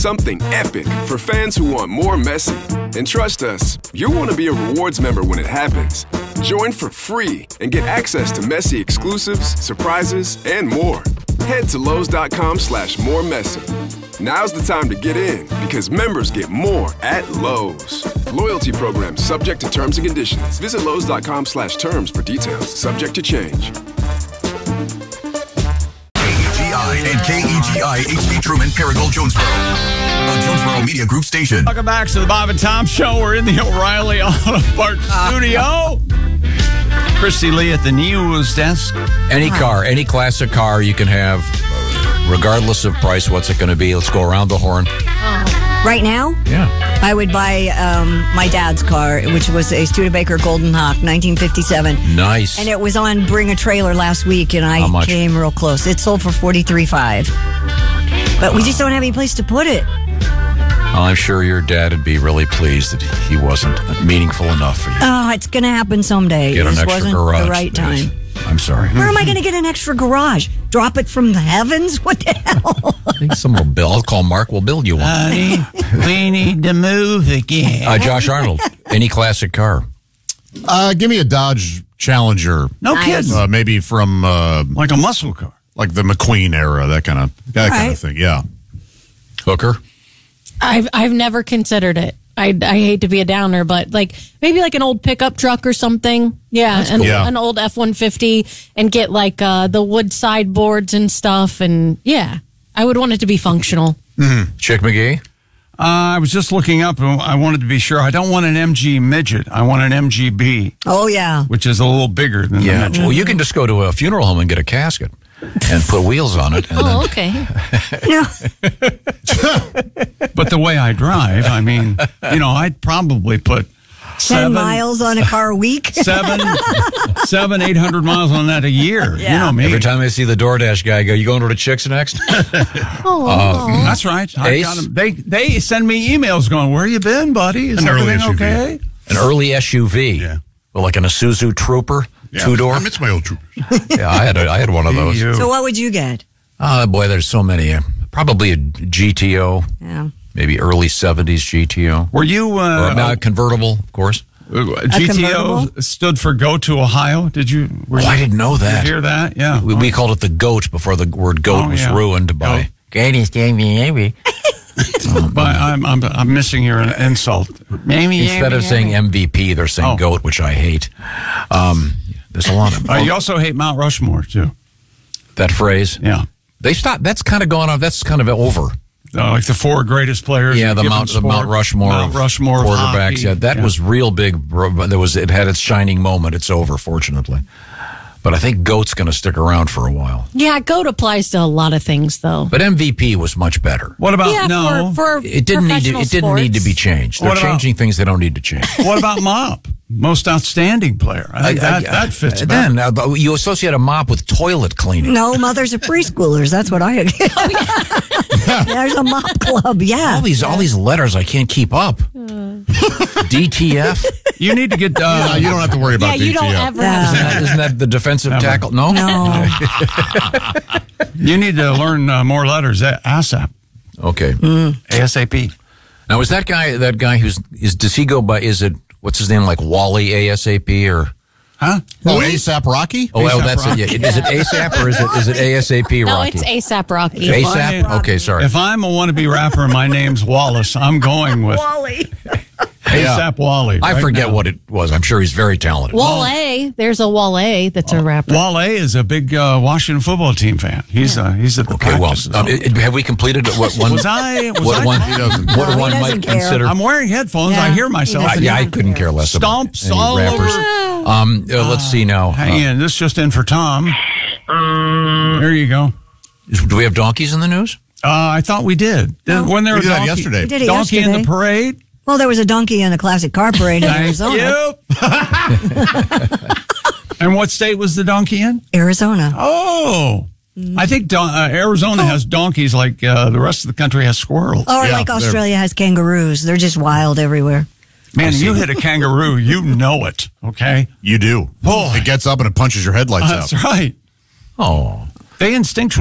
Something epic for fans who want more Messi. And trust us, you'll want to be a rewards member when it happens. Join for free and get access to Messi exclusives, surprises, and more. Head to Lowe's.com/moremessi. Now's the time to get in because members get more at Lowe's. Loyalty program subject to terms and conditions. Visit Lowe's.com/terms for details. Subject to change. And KEGI HD Truman, Paragould, Jonesboro. A Jonesboro Media Group station. Welcome back to the Bob and Tom Show. We're in the O'Reilly Auto Parts studio. Christy Lee at the news desk. Any car, any classic car you can have, regardless of price. What's it going to be? Let's go around the horn. Right now? Yeah. I would buy my dad's car, which was a Studebaker Golden Hawk, 1957. Nice. And it was on Bring a Trailer last week, and I came real close. It sold for $43,500. But we just don't have any place to put it. Well, I'm sure your dad would be really pleased that he wasn't meaningful enough for you. Oh, it's going to happen someday. Get an extra wasn't garage. the right time. I'm sorry. Where am I going to get an extra garage? Drop it from the heavens? What the hell? I think someone will build. I'll call Mark. We'll build you one. Honey, we need to move again. Josh Arnold, any classic car? Give me a Dodge Challenger. No kidding. Maybe from like a muscle car. like the McQueen era, that kind of thing. Yeah. Hooker? I've never considered it. I hate to be a downer, but maybe like an old pickup truck or something. Yeah, an old F-150 and get like the wood sideboards and stuff. And yeah, I would want it to be functional. Mm-hmm. Chick McGee? I was just looking up and I wanted to be sure. I don't want an MG midget. I want an MGB. Oh, yeah. Which is a little bigger than the midget. Well, you can just go to a funeral home and get a casket and put wheels on it. And okay. But the way I drive, I mean, I'd probably put 10 miles on a car a week? 800 miles on that a year. Yeah. You know me. Every time I see the DoorDash guy, I go, you going to the Chicks next? That's right. I got them. They send me emails going, where you been, buddy? Is everything okay? An early SUV. Yeah. Well, like an Isuzu Trooper, two-door. I miss my old Troopers. Yeah, I had one of those. So what would you get? Oh, boy, there's so many. Probably a GTO. Yeah. Maybe early 70s GTO. Were you... or a convertible, of course. GTO stood for Go to Ohio. Did you... I didn't know that. Did you hear that? Yeah. We called it the GOAT before the word GOAT was ruined by... But I'm missing your insult. Instead of saying MVP, they're saying GOAT, which I hate. There's a lot of... you also hate Mount Rushmore, too. That phrase? Yeah. They stopped. That's kind of gone off. That's kind of over. Like the four greatest players. Yeah, the Mount Rushmore quarterbacks. Hockey. Yeah, that was real big. It had its shining moment. It's over, fortunately. But I think GOAT's going to stick around for a while. Yeah, GOAT applies to a lot of things, though. But MVP was much better. What about for it didn't need to be changed. They're changing things they don't need to change. What about Mop? Most outstanding player. I think that fits better. Then you associate a mop with toilet cleaning. No, mothers of preschoolers. That's what I get. There's a mop club. Yeah. All these letters I can't keep up. DTF. You need to get. You don't have to worry about DTF. You don't ever have. Isn't that the defensive tackle? No. You need to learn more letters. ASAP. Okay. ASAP. Now is that guy does he go by? Is it what's his name, like Wally ASAP or? Huh? Oh, ASAP Rocky? Oh, well, that's it. Yeah. Is it ASAP or is it ASAP Rocky? No, it's ASAP Rocky. ASAP? Okay, sorry. If I'm a wannabe rapper and my name's Wallace, I'm going with Wally. ASAP Wally. I forget what it was. I'm sure he's very talented. Wale. There's a Wale that's a rapper. Wale is a big Washington football team fan. He's at the practices. Have we completed what one? What one might consider? I'm wearing headphones. I hear myself. I couldn't care less about stomps all rappers. over. Let's see now. Hang in. This just in for Tom. There you go. Do we have donkeys in the news? I thought we did. When there was that yesterday. We did it donkey yesterday. in the parade. Well, there was a donkey in the classic car parade in Arizona. And what state was the donkey in? Arizona. Oh. I think Arizona has donkeys like the rest of the country has squirrels. Or like Australia has kangaroos. They're just wild everywhere. Man, you hit a kangaroo, you know it, okay? You do. It gets up and it punches your headlights out. That's right. Oh. They instinctually